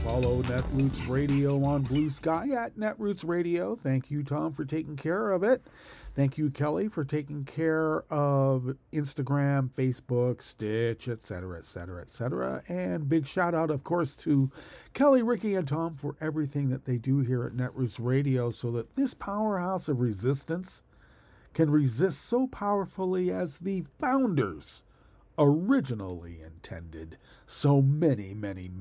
Follow Netroots Radio on Blue Sky at Netroots Radio. Thank you, Tom, for taking care of it. Thank you, Kelly, for taking care of Instagram, Facebook, Stitch, etc., etc., etc. And big shout out, of course, to Kelly, Ricky, and Tom for everything that they do here at Netroots Radio so that this powerhouse of resistance can resist so powerfully as the founders originally intended so many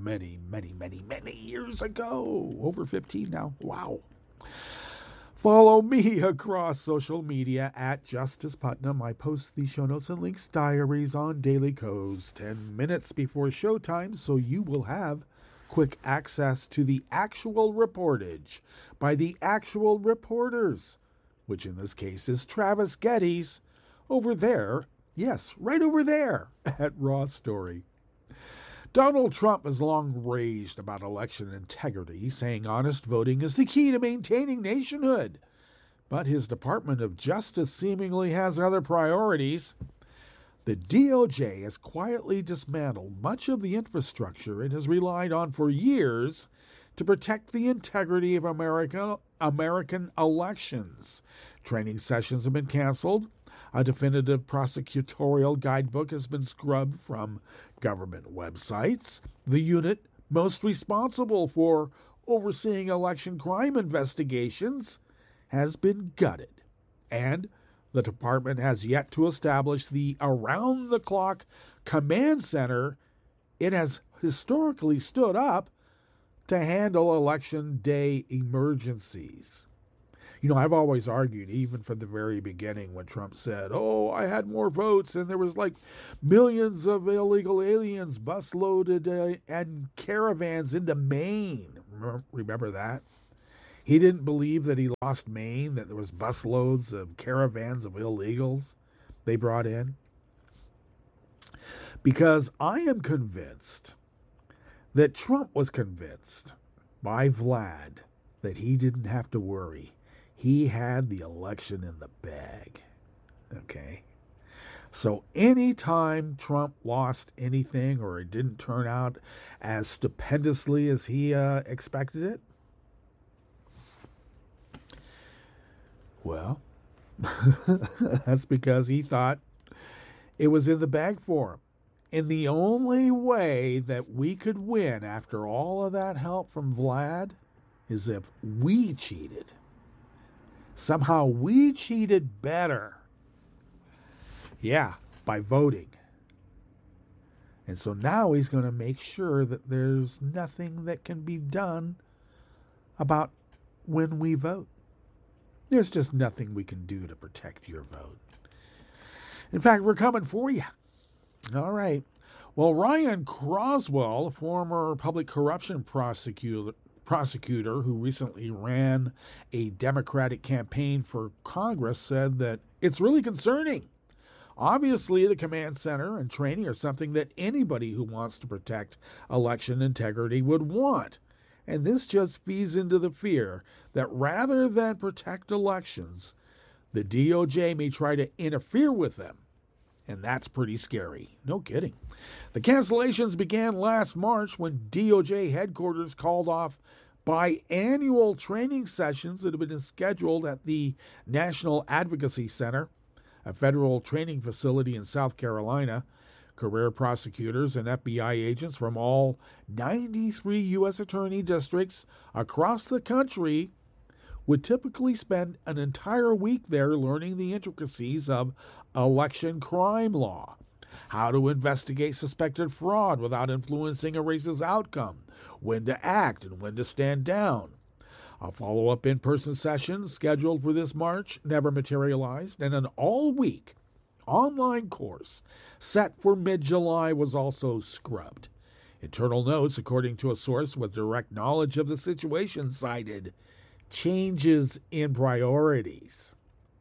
years ago. Over 15 now. Wow. Follow me across social media at Justice Putnam. I post the show notes and links diaries on Daily Codes 10 minutes before showtime, so you will have quick access to the actual reportage by the actual reporters, which in this case is Travis Geddes over there. Yes, right over there at Raw Story. Donald Trump has long raged about election integrity, saying honest voting is the key to maintaining nationhood. But his Department of Justice seemingly has other priorities. The DOJ has quietly dismantled much of the infrastructure it has relied on for years to protect the integrity of American elections. Training sessions have been canceled. A definitive prosecutorial guidebook has been scrubbed from government websites. The unit most responsible for overseeing election crime investigations has been gutted. And the department has yet to establish the around-the-clock command center it has historically stood up to handle election day emergencies. You know, I've always argued, even from the very beginning, when Trump said, I had more votes and there was like millions of illegal aliens busloaded and caravans into Maine. Remember that? He didn't believe that he lost Maine, that there was busloads of caravans of illegals they brought in. Because I am convinced that Trump was convinced by Vlad that he didn't have to worry. He had the election in the bag. Okay? So anytime Trump lost anything or it didn't turn out as stupendously as he expected it, well, that's because he thought it was in the bag for him. And the only way that we could win after all of that help from Vlad is if we cheated. Somehow we cheated better. Yeah, by voting. And so now he's going to make sure that there's nothing that can be done about when we vote. There's just nothing we can do to protect your vote. In fact, we're coming for you. All right. Well, Ryan Croswell, a former public corruption prosecutor who recently ran a Democratic campaign for Congress, said that it's really concerning. Obviously, the command center and training are something that anybody who wants to protect election integrity would want. And this just feeds into the fear that rather than protect elections, the DOJ may try to interfere with them. And that's pretty scary. No kidding. The cancellations began last March when DOJ headquarters called off biannual training sessions that had been scheduled at the National Advocacy Center, a federal training facility in South Carolina. Career prosecutors and FBI agents from all 93 U.S. attorney districts across the country would typically spend an entire week there learning the intricacies of election crime law, how to investigate suspected fraud without influencing a race's outcome, when to act and when to stand down. A follow-up in-person session scheduled for this March never materialized, and an all-week online course set for mid-July was also scrubbed. Internal notes, according to a source with direct knowledge of the situation, cited changes in priorities.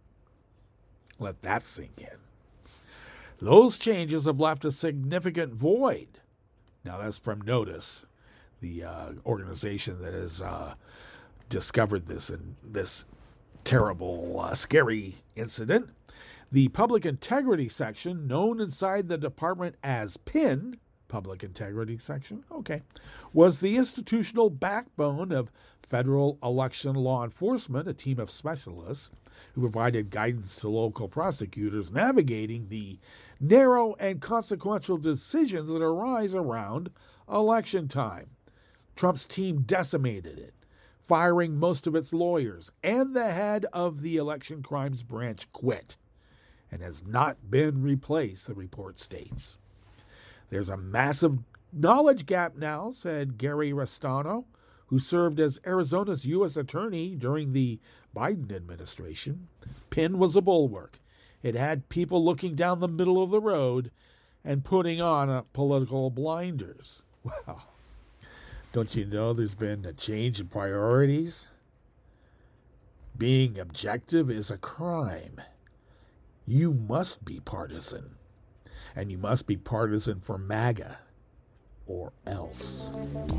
Let that sink in. Those changes have left a significant void. Now, that's from Notice, the organization that has discovered this terrible, scary incident. The Public Integrity Section, known inside the department as PIN, public integrity section. Okay. Was the institutional backbone of federal election law enforcement, a team of specialists who provided guidance to local prosecutors navigating the narrow and consequential decisions that arise around election time. Trump's team decimated it, firing most of its lawyers, and the head of the election crimes branch quit and has not been replaced, the report states. There's a massive knowledge gap now, said Gary Restano, who served as Arizona's U.S. attorney during the Biden administration. Penn was a bulwark. It had people looking down the middle of the road and putting on political blinders. Wow. Don't you know there's been a change in priorities? Being objective is a crime. You must be partisan. And you must be partisan for MAGA or else.